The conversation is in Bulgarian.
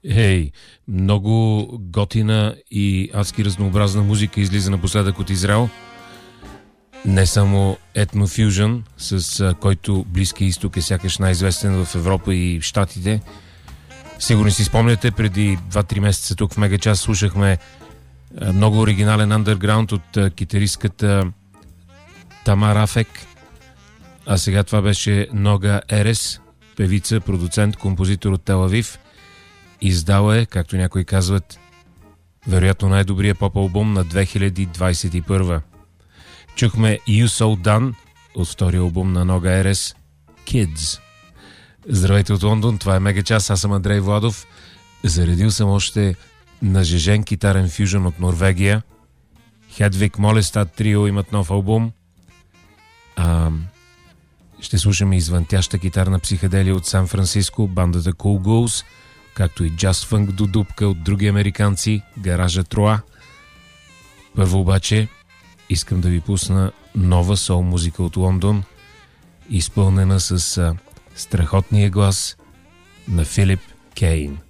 Много готина и адски разнообразна музика излиза напоследък от Израел. Не само етнофюжън, с който Близкия изток е сякаш най-известен в Европа и Щатите. Сигурно си спомняте, преди 2-3 месеца тук в Мегачас слушахме много оригинален андерграунд от китаристката Тамар Афек. А сега това беше Нога Ерес, певица, продуцент, композитор от Тел Авив. Издала е, както някои казват, вероятно най-добрия поп-албум на 2021. Чухме You So Done от втория албум на Нога Ерес, Kids. Здравейте от Лондон, това е Мегачас, аз съм Андрей Владов. Заредил съм още нажежен китарен фюжън от Норвегия. Хедвиг Молестад трио имат нов албум. Ще слушаме извънтяща китарна психоделия от Сан Франциско, бандата Cool Ghouls, както и джаз фънк до дупка от други американци, Гаража Троа. Първо обаче искам да ви пусна нова сол музика от Лондон, изпълнена с страхотния глас на Филип Кейн.